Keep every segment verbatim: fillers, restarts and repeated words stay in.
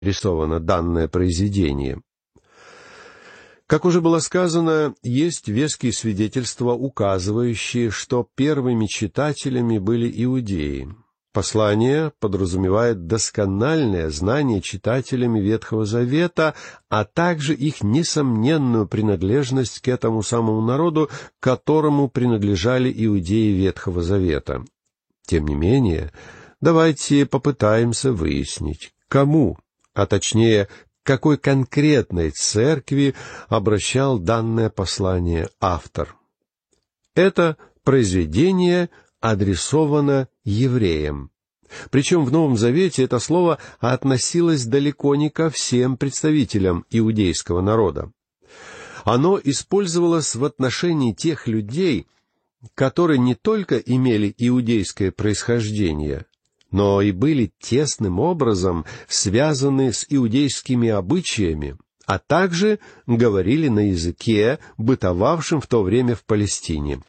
рисовано данное произведение. Как уже было сказано, есть веские свидетельства, указывающие, что первыми читателями были иудеи. Послание подразумевает доскональное знание читателями Ветхого Завета, а также их несомненную принадлежность к этому самому народу, которому принадлежали иудеи Ветхого Завета. Тем не менее, давайте попытаемся выяснить, кому, а точнее, к какой конкретной церкви обращал данное послание автор. Это произведение адресовано евреям. Причем в Новом Завете это слово относилось далеко не ко всем представителям иудейского народа. Оно использовалось в отношении тех людей, которые не только имели иудейское происхождение, но и были тесным образом связаны с иудейскими обычаями, а также говорили на языке, бытовавшем в то время в Палестине.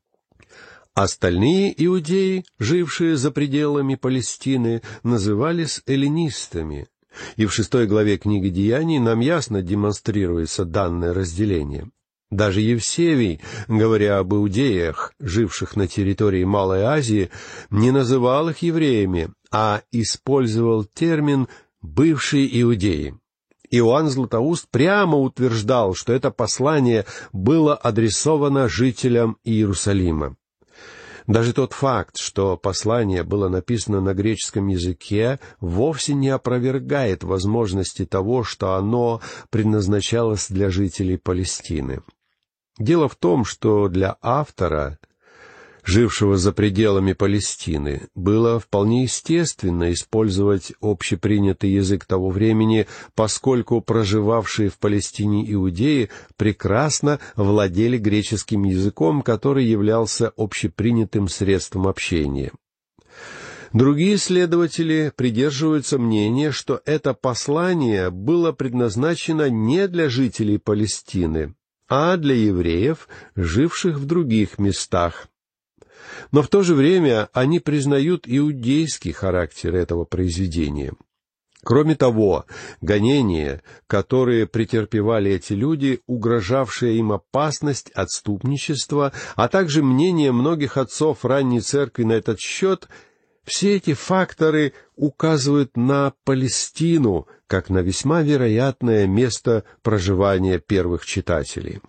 Остальные иудеи, жившие за пределами Палестины, назывались эллинистами, и в шестой главе книги Деяний нам ясно демонстрируется данное разделение. Даже Евсевий, говоря об иудеях, живших на территории Малой Азии, не называл их евреями, а использовал термин «бывшие иудеи». Иоанн Златоуст прямо утверждал, что это послание было адресовано жителям Иерусалима. Даже тот факт, что послание было написано на греческом языке, вовсе не опровергает возможности того, что оно предназначалось для жителей Палестины. Дело в том, что для автора, жившего за пределами Палестины, было вполне естественно использовать общепринятый язык того времени, поскольку проживавшие в Палестине иудеи прекрасно владели греческим языком, который являлся общепринятым средством общения. Другие исследователи придерживаются мнения, что это послание было предназначено не для жителей Палестины, а для евреев, живших в других местах. Но в то же время они признают иудейский характер этого произведения. Кроме того, гонения, которые претерпевали эти люди, угрожавшая им опасность отступничества, а также мнение многих отцов ранней церкви на этот счет, все эти факторы указывают на Палестину как на весьма вероятное место проживания первых читателей.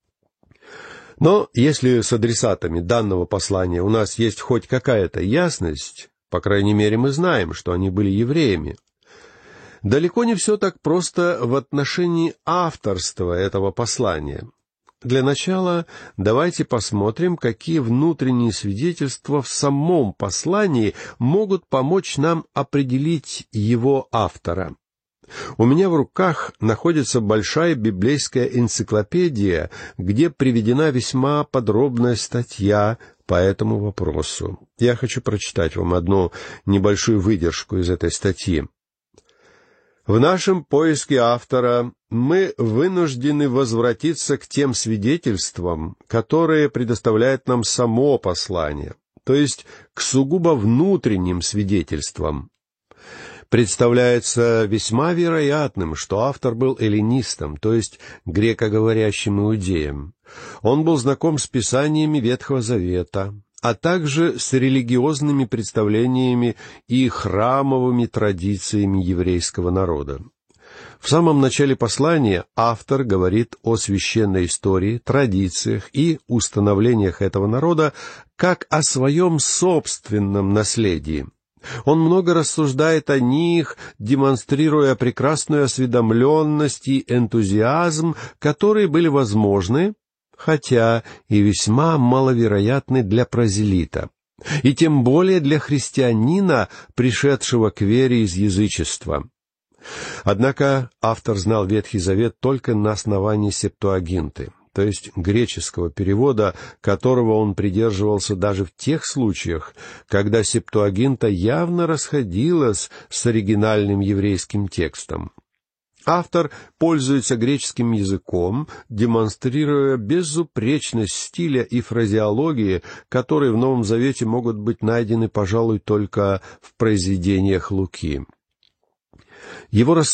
Но если с адресатами данного послания у нас есть хоть какая-то ясность, по крайней мере мы знаем, что они были евреями, далеко не все так просто в отношении авторства этого послания. Для начала давайте посмотрим, какие внутренние свидетельства в самом послании могут помочь нам определить его автора. У меня в руках находится большая библейская энциклопедия, где приведена весьма подробная статья по этому вопросу. Я хочу прочитать вам одну небольшую выдержку из этой статьи. В нашем поиске автора мы вынуждены возвратиться к тем свидетельствам, которые предоставляет нам само послание, то есть к сугубо внутренним свидетельствам. Представляется весьма вероятным, что автор был эллинистом, то есть грекоговорящим иудеем. Он был знаком с писаниями Ветхого Завета, а также с религиозными представлениями и храмовыми традициями еврейского народа. В самом начале послания автор говорит о священной истории, традициях и установлениях этого народа как о своем собственном наследии. Он много рассуждает о них, демонстрируя прекрасную осведомленность и энтузиазм, которые были возможны, хотя и весьма маловероятны для прозелита, и тем более для христианина, пришедшего к вере из язычества. Однако автор знал Ветхий Завет только на основании Септуагинты, то есть греческого перевода, которого он придерживался даже в тех случаях, когда Септуагинта явно расходилась с оригинальным еврейским текстом. Автор пользуется греческим языком, демонстрируя безупречность стиля и фразеологии, которые в Новом Завете могут быть найдены, пожалуй, только в произведениях Луки. Его